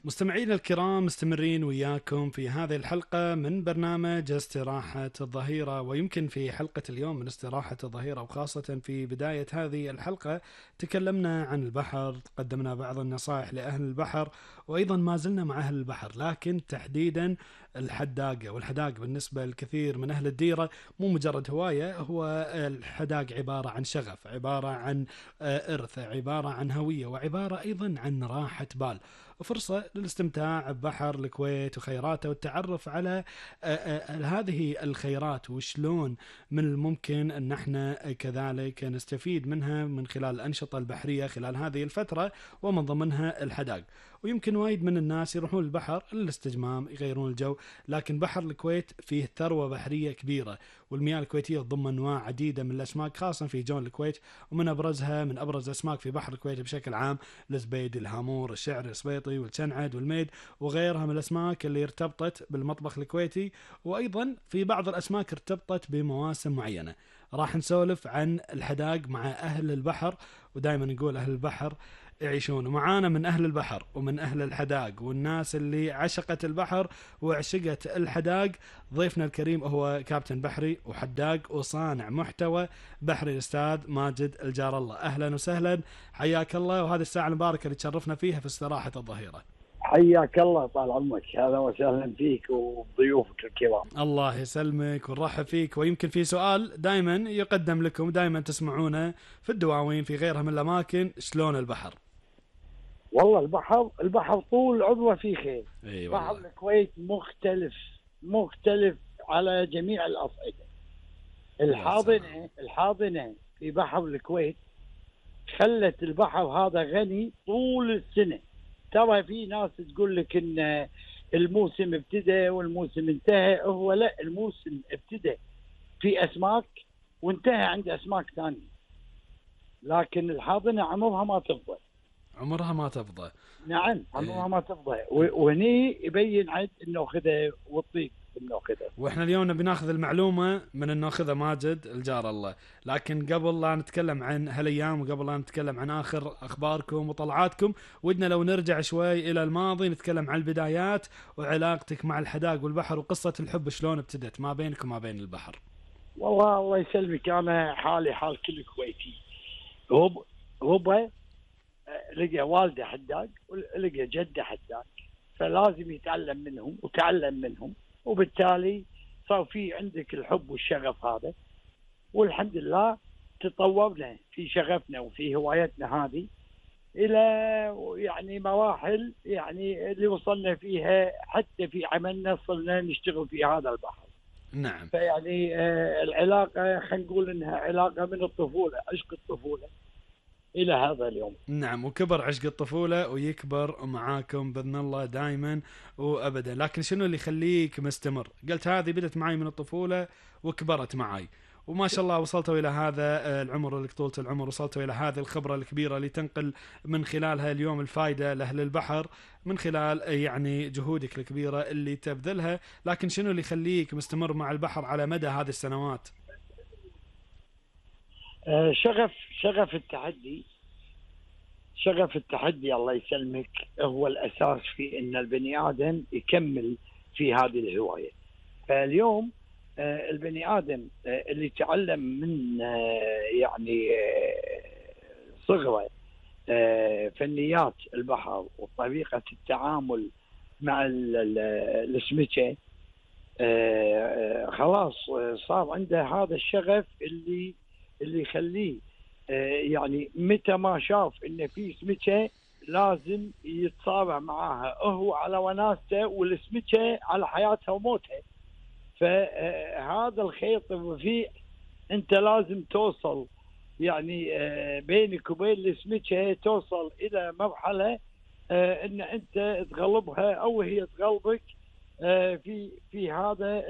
مستمعينا الكرام، مستمرين وياكم في هذه الحلقة من برنامج استراحة الظهيرة. ويمكن في حلقة اليوم من استراحة الظهيرة وخاصة في بداية هذه الحلقة تكلمنا عن البحر، قدمنا بعض النصائح لأهل البحر، وأيضا ما زلنا مع أهل البحر، لكن تحديدا الحداقة. والحداق بالنسبة للكثير من أهل الديرة مو مجرد هواية، هو الحداق عبارة عن شغف، عبارة عن إرث، عبارة عن هوية، وعبارة أيضا عن راحة بال، وفرصة للاستمتاع ببحر الكويت وخيراته والتعرف على هذه الخيرات وشلون من الممكن أن احنا كذلك نستفيد منها من خلال الأنشطة البحرية خلال هذه الفترة، ومن ضمنها الحداق. ويمكن وايد من الناس يروحون البحر للاستجمام، يغيرون الجو، لكن بحر الكويت فيه ثروة بحرية كبيرة، والمياه الكويتية تضم أنواع عديدة من الأسماك خاصة في جون الكويت، ومن من أبرز أسماك في بحر الكويت بشكل عام الزبيد، الهامور، الشعر، السبيطي، والشنعد، والميد، وغيرها من الأسماك اللي ارتبطت بالمطبخ الكويتي. وأيضا في بعض الأسماك ارتبطت بمواسم معينة. راح نسولف عن الحداق مع أهل البحر، ودائما نقول أهل البحر يعيشون معانا من أهل البحر ومن أهل الحداق والناس اللي عشقت البحر وعشقت الحداق. ضيفنا الكريم هو كابتن بحري وحداق وصانع محتوى بحري، الأستاذ ماجد الجار الله. أهلا وسهلا، حياك الله، وهذه الساعة المباركة اللي تشرفنا فيها في استراحة الظهيرة. حياك الله، طال عمرك، هذا وسهلا فيك وضيوفك الكرام. الله يسلمك ونرحب فيك. ويمكن في سؤال دائما يقدم لكم، دائما تسمعونه في الدواوين في غيرها من الأماكن: شلون البحر؟ والله البحر طول عمره فيه خير. اي بحر والله. الكويت مختلف على جميع الأصعدة. يا سلام. الحاضنة في بحر الكويت خلت البحر هذا غني طول السنة. ترى في ناس تقول لك ان الموسم ابتدى والموسم انتهى، هو لا، الموسم ابتدى في اسماك وانتهى عند اسماك ثانيه، لكن الحاضنه عمرها ما تفضى. عمرها ما تفضى. نعم، إيه. عمرها ما تفضى، وهني يبين عد انه خذها والطيب انه خذها. واحنا اليوم نبي ناخذ المعلومه من انه اخذها ماجد الجار الله، لكن قبل لا نتكلم عن هالايام وقبل لا نتكلم عن اخر اخباركم وطلعاتكم، ودنا لو نرجع شوي الى الماضي، نتكلم عن البدايات وعلاقتك مع الحداق والبحر وقصه الحب شلون ابتدت ما بينك وما بين البحر. والله الله يسلمك، انا حالي حال كل كويتي. هو هو لقى والده حداق ولقى جده حداق، فلازم يتعلم منهم وتعلم منهم، وبالتالي صار في عندك الحب والشغف هذا. والحمد لله تطورنا في شغفنا وفي هوايتنا هذه الى يعني مراحل، يعني اللي وصلنا فيها حتى في عملنا صرنا نشتغل في هذا البحر. نعم. فيعني العلاقه خلينا نقول انها علاقه من الطفوله، عشق الطفوله الى هذا اليوم. نعم، وكبر عشق الطفولة ويكبر معاكم بإذن الله دائما وأبدا. لكن شنو اللي يخليك مستمر؟ قلت هذه بدت معي من الطفولة وكبرت معي، وما شاء الله وصلتوا إلى هذا العمر، اللي طولت العمر وصلتوا إلى هذه الخبرة الكبيرة اللي تنقل من خلالها اليوم الفائدة لأهل البحر من خلال يعني جهودك الكبيرة اللي تبذلها. لكن شنو اللي يخليك مستمر مع البحر على مدى هذه السنوات؟ شغف التحدي. شغف التحدي الله يسلمك هو الأساس في أن البني آدم يكمل في هذه الهواية. فاليوم البني آدم اللي تعلم من يعني صغره فنيات البحر وطريقة التعامل مع السمكة، خلاص صار عنده هذا الشغف اللي يخليه يعني متى ما شاف ان في سمكه لازم يتصارع معاها، هو على وناسته والسمكه على حياتها وموتها. فهذا الخيط الرفيع انت لازم توصل، يعني بينك وبين السمكه توصل الى مرحله ان انت تغلبها او هي تغلبك في هذا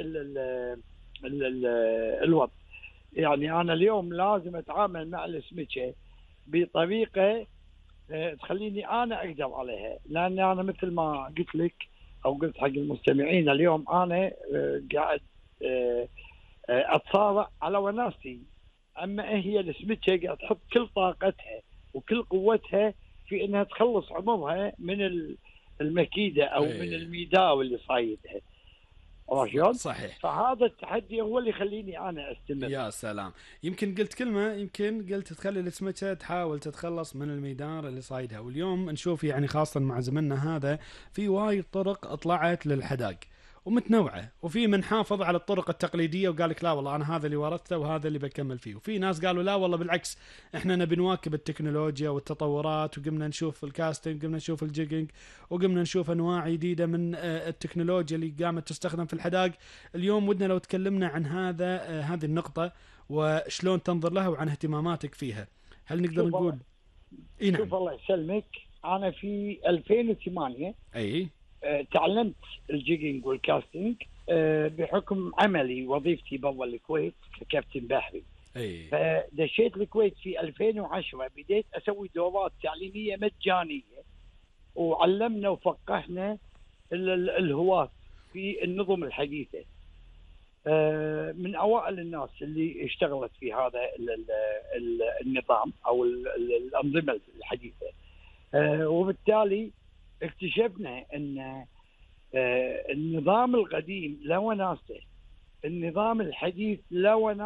الوضع. يعني أنا اليوم لازم أتعامل مع السمكة بطريقة تخليني أنا أقدر عليها، لأن أنا مثل ما قلت لك أو قلت حق المستمعين، اليوم أنا قاعد أتصارع على وناستي، أما هي السمكة قاعد تحط كل طاقتها وكل قوتها في أنها تخلص عمرها من المكيده او إيه. من الميداو اللي صايدها. عرفت شلون؟ صحيح. فهذا التحدي هو اللي يخليني انا استمر. يا سلام. يمكن قلت كلمة، يمكن قلت تخلي السمكة تحاول تتخلص من الميدان اللي صايدها، واليوم نشوف يعني خاصة مع زمننا هذا في وايد طرق طلعت للحداق ومتنوعة، وفي من حافظ على الطرق التقليدية وقال لك لا والله أنا هذا اللي ورثته وهذا اللي بكمل فيه، وفي ناس قالوا لا والله بالعكس احنا نبي نواكب التكنولوجيا والتطورات، وقمنا نشوف الكاستنج، قمنا نشوف الجيجنج، وقمنا نشوف أنواع جديدة من التكنولوجيا اللي قامت تستخدم في الحداق. اليوم ودنا لو تكلمنا عن هذه النقطة وشلون تنظر لها وعن اهتماماتك فيها، هل نقدر نقول؟ اي نعم. شوف الله يسلمك، انا في 2008 اي تعلمت الجيجنج والكاستنج بحكم عملي وظيفتي برا الكويت ككابتن بحري. اي فدشيت الكويت في 2010، بديت اسوي دورات تعليميه مجانيه، وعلمنا وفقهنا الهواة في النظم الحديثه. من اوائل الناس اللي اشتغلت في هذا النظام او الانظمه الحديثه. وبالتالي اكتشفنا ان النظام القديم له وناسه، النظام الحديث له وناسه.